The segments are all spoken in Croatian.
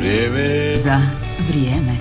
Vrijeme za vrijeme.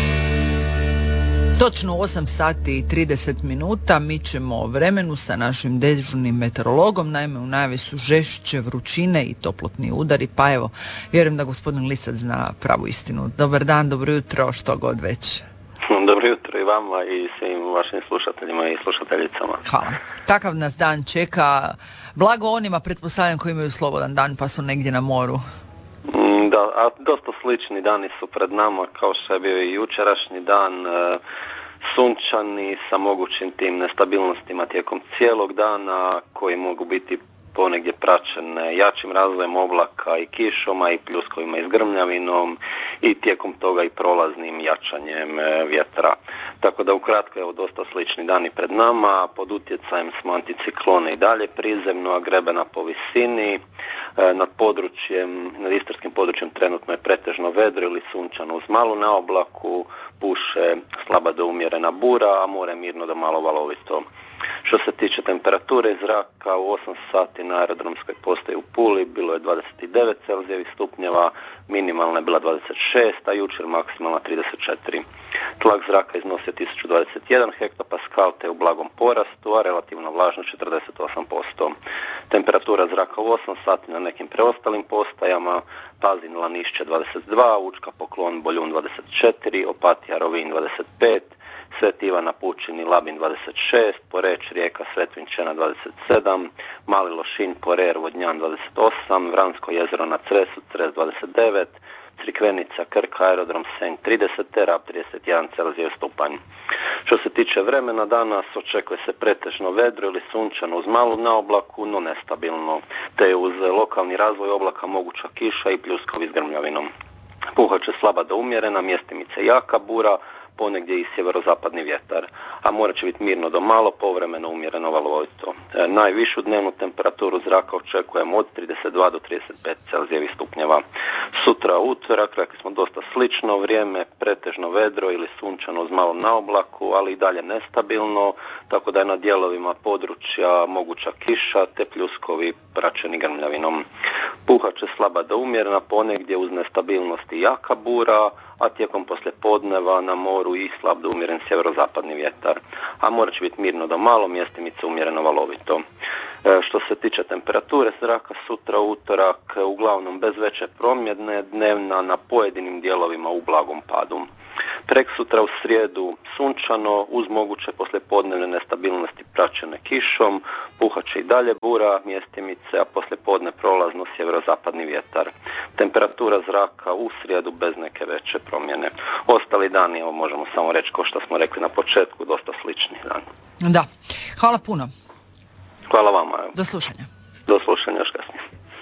Točno 8 sati i 30 minuta mi ćemo o vremenu sa našim dežurnim meteorologom. Naime, u najavi su žešće vrućine i toplotni udari, pa evo, vjerujem da gospodin Lisac zna pravu istinu. Dobar dan, dobro jutro, što god već. Dobro jutro i vama i svim vašim slušateljima i slušateljicama. Hvala. Takav nas dan čeka. Blago onima, pretpostavljam, koji imaju slobodan dan pa su negdje na moru. Da, a dosta slični dani su pred nama, kao što je bio i jučerašnji dan, sunčani sa mogućim tim nestabilnostima tijekom cijelog dana, koji mogu biti ponegdje praćene jačim razvojem oblaka i kišom, a i pljuskovima i s grmljavinom i tijekom toga i prolaznim jačanjem vjetra. Tako da ukratko je dosta slični dani pred nama, pod utjecajem smo anticiklone i dalje prizemno, a grebena po visini. Nad istarskim područjem trenutno je pretežno vedro ili sunčano uz malu na oblaku, puše slaba do umjerena bura, a more mirno do malo valovito. Što se tiče temperature zraka, u 8 sati na aerodromskoj postaji u Puli bilo je 29 Celzijevih stupnjeva, minimalna je bila 26, a jučer maksimalna 34. Tlak zraka iznosio 1021 hektopaskal te u blagom porastu, a relativna vlažnost 48%. Temperatura zraka u 8 sati na nekim preostalim postajama: Pazin, Lanišće 22, Učka, Poklon, Boljun 24, Opatija, Rovinj 25, Sveti Ivan na Pučini, Labin 26, Poreč, Rijeka, Svetvinčena 27, Mali Lošinj, Porer, Vodnjan 28, Vransko jezero na Cresu, Cres 29, Crikvenica, Krka, aerodrom Senj 30, Rab 31 Celzijev stupanj. Što se tiče vremena, danas očekuje se pretežno vedro ili sunčano uz malu naoblaku, no nestabilno, te je uz lokalni razvoj oblaka moguća kiša i pljuskovi s grmljavinom. Puhat će slaba do umjerena, mjestimice jaka bura, ponegdje i sjeverozapadni vjetar, a more će biti mirno do malo, povremeno umjereno valovito. Najvišu dnevnu temperaturu zraka očekujemo od 32 do 35 Celzijevih stupnjeva. Sutra utorak, rekli smo dosta slično vrijeme, pretežno vedro ili sunčano uz malo na oblaku, ali i dalje nestabilno, tako da je na dijelovima područja moguća kiša te pljuskovi praćeni grmljavinom. Puhat će slaba do umjerena, ponegdje uz nestabilnost i jaka bura, a tijekom poslijepodneva na moru i slab do umjeren sjeverozapadni vjetar, a more će biti mirno do malo, mjestimice umjereno valovito. Što se tiče temperature zraka, sutra utorak uglavnom bez veće promjene, dnevna na pojedinim dijelovima u blagom padu. Preksutra u srijedu sunčano uz moguće poslijepodnevne nestabilnosti praćene kišom, puhat će i dalje bura, mjestimice, a poslijepodne prolazno sjeverozapadni vjetar. Temperatura zraka u srijedu bez neke veće promjene. Ostali dani, evo možemo samo reći kao što smo rekli na početku, dosta slični dan. Da, hvala puno. Hvala vama. Do slušanja. Do slušanja još kasnije.